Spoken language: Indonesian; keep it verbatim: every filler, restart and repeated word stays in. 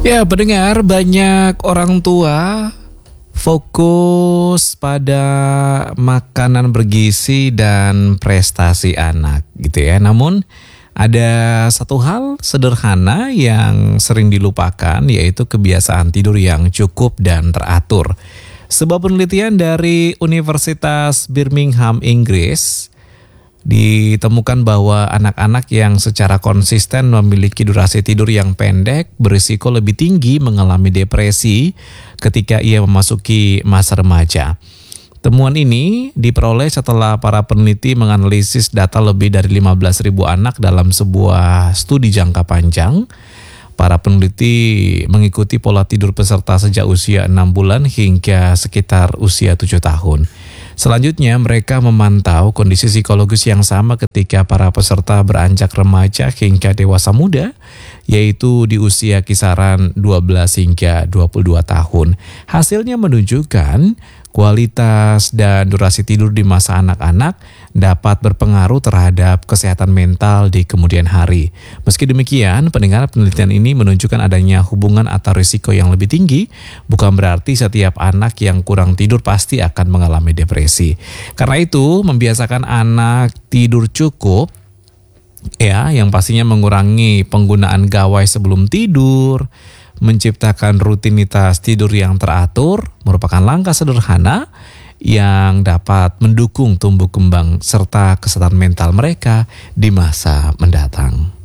Ya, pendengar, banyak orang tua fokus pada makanan bergizi dan prestasi anak gitu ya. Namun ada satu hal sederhana yang sering dilupakan, yaitu kebiasaan tidur yang cukup dan teratur. Sebuah penelitian dari Universitas Birmingham, Inggris, ditemukan bahwa anak-anak yang secara konsisten memiliki durasi tidur yang pendek berisiko lebih tinggi mengalami depresi ketika ia memasuki masa remaja. Temuan ini diperoleh setelah para peneliti menganalisis data lebih dari lima belas ribu anak dalam sebuah studi jangka panjang. Para peneliti mengikuti pola tidur peserta sejak usia enam bulan hingga sekitar usia tujuh tahun. Selanjutnya, mereka memantau kondisi psikologis yang sama ketika para peserta beranjak remaja hingga dewasa muda, yaitu di usia kisaran dua belas hingga dua puluh dua tahun. Hasilnya menunjukkan kualitas dan durasi tidur di masa anak-anak dapat berpengaruh terhadap kesehatan mental di kemudian hari. Meski demikian, pendengar, penelitian ini menunjukkan adanya hubungan atau risiko yang lebih tinggi, bukan berarti setiap anak yang kurang tidur pasti akan mengalami depresi. Karena itu, membiasakan anak tidur cukup, ya, yang pastinya mengurangi penggunaan gawai sebelum tidur, menciptakan rutinitas tidur yang teratur merupakan langkah sederhana yang dapat mendukung tumbuh kembang serta kesehatan mental mereka di masa mendatang.